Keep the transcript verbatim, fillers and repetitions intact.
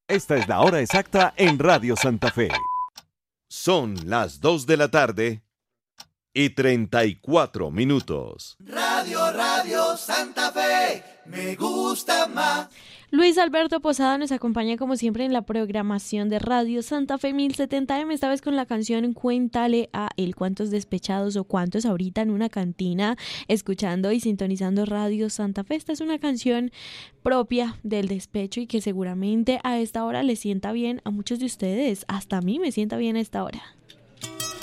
Esta es la hora exacta en Radio Santa Fe. Son las dos de la tarde y treinta y cuatro minutos. Radio, Radio Santa Fe, me gusta más. Luis Alberto Posada nos acompaña como siempre en la programación de Radio Santa Fe mil setenta eme, esta vez con la canción Cuéntale a él. ¿Cuántos despechados o cuántos ahorita en una cantina escuchando y sintonizando Radio Santa Fe? Esta es una canción propia del despecho y que seguramente a esta hora le sienta bien a muchos de ustedes. Hasta a mí me sienta bien a esta hora.